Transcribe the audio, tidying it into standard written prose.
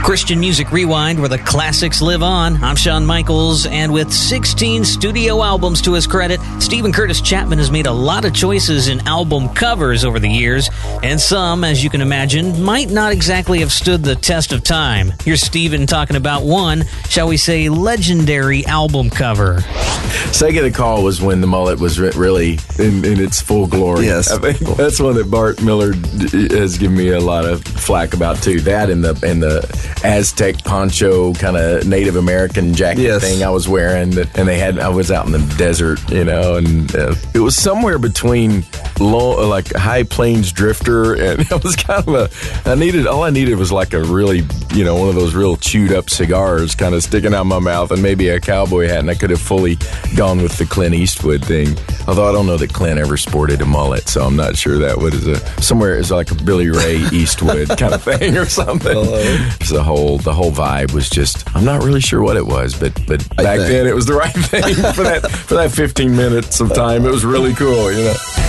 Christian Music Rewind, where the classics live on. I'm Shawn Michaels, and with 16 studio albums to his credit, Steven Curtis Chapman has made a lot of choices in album covers over the years, and some, as you can imagine, might not exactly have stood the test of time. Here's Steven talking about one, shall we say, legendary album cover. Second the Call was when the mullet was really in its full glory. Yes. I think that's one that Bart Miller has given me a lot of flack about, too. That and the Aztec poncho kind of Native American jacket thing I was wearing, and I was out in the desert, and it was somewhere between like High Plains Drifter, and it was kind of all I needed was like a really, one of those real chewed up cigars kind of sticking out my mouth, and maybe a cowboy hat, and I could have fully gone with the Clint Eastwood thing. Although I don't know that Clint ever sported a mullet, so I'm not sure that was somewhere it's like a Billy Ray Eastwood kind of thing or something. The whole vibe was just, I'm not really sure what it was, but back then it was the right thing for that 15 minutes of time. It was really cool,